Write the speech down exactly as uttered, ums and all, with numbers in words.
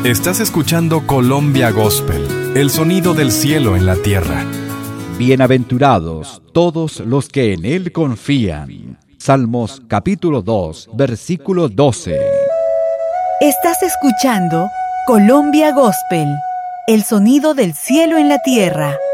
Estás escuchando Colombia Gospel, el sonido del cielo en la tierra. Bienaventurados todos los que en Él confían. Salmos capítulo dos, versículo doce. Estás escuchando Colombia Gospel, el sonido del cielo en la tierra.